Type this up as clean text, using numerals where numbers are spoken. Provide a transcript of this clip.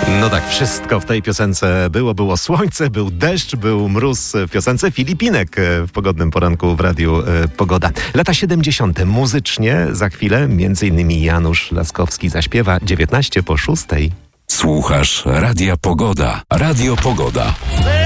No tak, wszystko w tej piosence było. Było słońce, był deszcz, był mróz w piosence. Filipinek w pogodnym poranku w Radiu Pogoda. Lata 70. muzycznie za chwilę m.in. Janusz Laskowski zaśpiewa 19 po 6. Słuchasz Radia Pogoda. Radio Pogoda.